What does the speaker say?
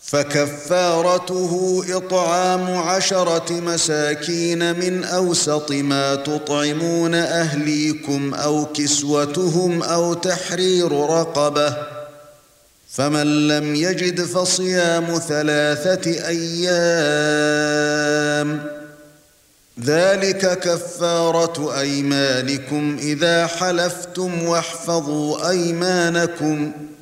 فكفارته إطعام 10 مساكين من أوسط ما تطعمون أهليكم أو كسوتهم أو تحرير رقبة، فمن لم يجد فصيام 3 أيام، ذلك كفارة أيمانكم إذا حلفتم، واحفظوا أيمانكم.